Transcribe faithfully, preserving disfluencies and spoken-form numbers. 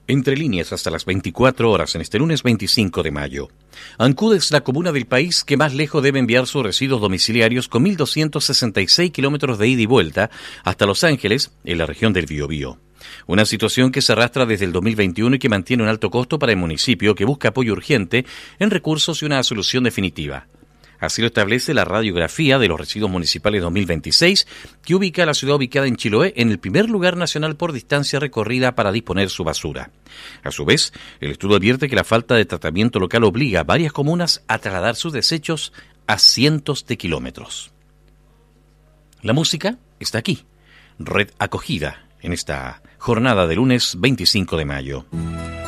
Entre líneas hasta las veinticuatro horas en este lunes veinticinco de mayo. Ancud es la comuna del país que más lejos debe enviar sus residuos domiciliarios con mil doscientos sesenta y seis kilómetros de ida y vuelta hasta Los Ángeles, en la región del Biobío. Una situación que se arrastra desde el dos mil veintiuno y que mantiene un alto costo para el municipio que busca apoyo urgente en recursos y una solución definitiva. Así lo establece la radiografía de los residuos municipales dos mil veintiséis, que ubica a la ciudad ubicada en Chiloé en el primer lugar nacional por distancia recorrida para disponer su basura. A su vez, el estudio advierte que la falta de tratamiento local obliga a varias comunas a trasladar sus desechos a cientos de kilómetros. La música está aquí, Red Acogida, en esta jornada de lunes veinticinco de mayo.